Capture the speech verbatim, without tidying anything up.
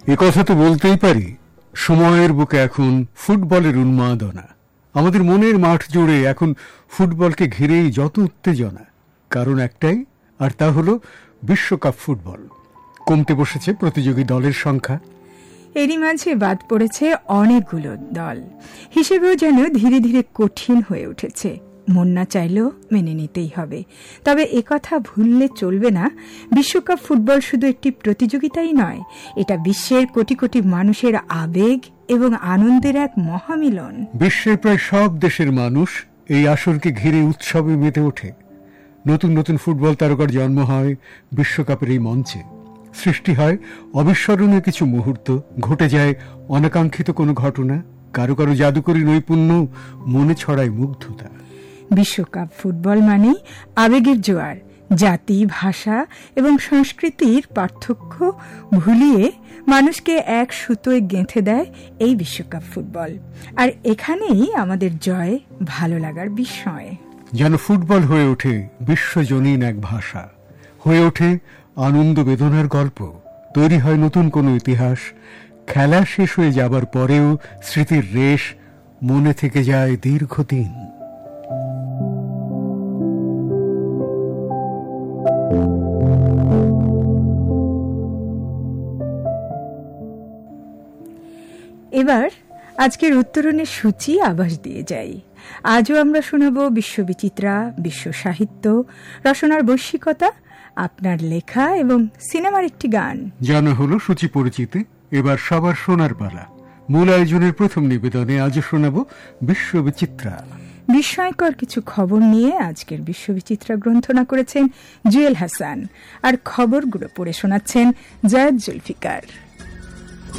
এ কথা তো বলতেই পারি, সময়ের বুকে এখন ফুটবলের উন্মাদনা। আমাদের মনের মাঠ জুড়ে এখন ফুটবলকে ঘিরেই যত উত্তেজনা। কারণ একটাই, আর তা হলো বিশ্বকাপ ফুটবল। কমতে বসেছে প্রতিযোগী দলের সংখ্যা। এরই মাঝে বাদ পড়েছে অনেকগুলো দল, হিসেবেও যেন ধীরে ধীরে কঠিন হয়ে উঠেছে। মন না চাইলেও মেনে নিতেই হবে। তবে একথা ভুললে চলবে না, বিশ্বকাপ ফুটবল শুধু একটি প্রতিযোগিতাই নয়, এটা বিশ্বের কোটি কোটি মানুষের আবেগ এবং আনন্দের এক মহামিলন। বিশ্বের প্রায় সব দেশের মানুষ এই আসরকে ঘিরে উৎসবে মেতে ওঠে। নতুন নতুন ফুটবল তারকার জন্ম হয় বিশ্বকাপের এই মঞ্চে। সৃষ্টি হয় অবিস্মরণীয় কিছু মুহূর্ত, ঘটে যায় অনাকাঙ্ক্ষিত কোনো ঘটনা, কারো কারো জাদুকরী নৈপুণ্য মনে ছড়ায় মুগ্ধতা। বিশ্বকাপ ফুটবল মানেই আবেগের জোয়ার। জাতি, ভাষা এবং সংস্কৃতির পার্থক্য ভুলিয়ে মানুষকে এক সুতোয় গেঁথে দেয় এই বিশ্বকাপ ফুটবল। আর এখানেই আমাদের জয়, ভালো লাগার বিস্ময়। যেন ফুটবল হয়ে ওঠে বিশ্বজনীন এক ভাষা, হয়ে ওঠে আনন্দ বেদনার গল্প, তৈরি হয় নতুন কোনো ইতিহাস। খেলা শেষ হয়ে যাবার পরেও স্মৃতির রেশ মনে থেকে যায় দীর্ঘদিন। এবার আজকের উত্তরণের সূচি আভাস দিয়ে যাই। আজও আমরা শোনাব বিশ্ববিচিত্রা, বিশ্ব সাহিত্য, রচনার বৈশ্বিকতা, আপনার লেখা এবং সিনেমার একটি গান। জানা হলো সূচি পরিচিতি। এবার সবার শোনার পালা। মূল আয়োজনের প্রথম নিবেদনে আজও শোনাব বিশ্ববিচিত্রা। বিস্ময়কর কিছু খবর নিয়ে আজকের বিশ্ববিচিত্রা গ্রন্থনা করেছেন জুয়েল হাসান, আর খবরগুলো পড়ে শোনাচ্ছেন জায়েদ জুলফিকার।